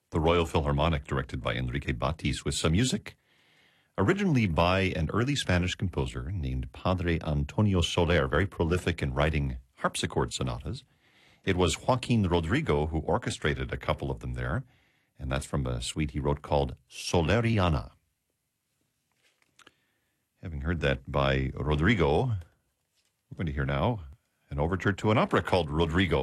the Royal Philharmonic, directed by Enrique Batis, with some music originally by an early Spanish composer named Padre Antonio Soler, very prolific in writing harpsichord sonatas. It was Joaquin Rodrigo who orchestrated a couple of them there, and that's from a suite he wrote called Soleriana. Having heard that by Rodrigo, we're going to hear now an overture to an opera called Rodrigo.